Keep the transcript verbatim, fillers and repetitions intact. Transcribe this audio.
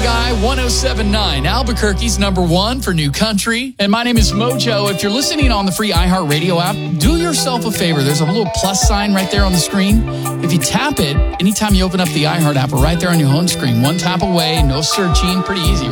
Guy, one oh seven point nine, Albuquerque's number one for new country. And my name is Mojo. If you're listening on the free iHeartRadio app, do yourself a favor. There's a little plus sign right there on the screen. If you tap it, anytime you open up the iHeart app, or right there on your home screen, one tap away, no searching, pretty easy, right?